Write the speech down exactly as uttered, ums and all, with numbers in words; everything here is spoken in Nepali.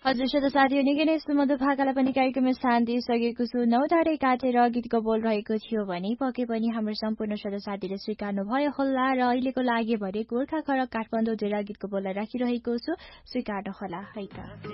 हजुर श्रोता साथीहरू निकै नै सुमधुर भाकालाई पनि कार्यक्रममा स्थान दिइसकेको छु। नौ धारे काटेर गीतको बोल रहेको थियो भने पके पनि हाम्रो सम्पूर्ण श्रोता साथीले स्वीकार्नु भयो होला र अहिलेको लागि भने गोर्खा खरक काठमाडौँ जिल्ला गीतको बोललाई राखिरहेको छु, स्वीकार्नु होला है त।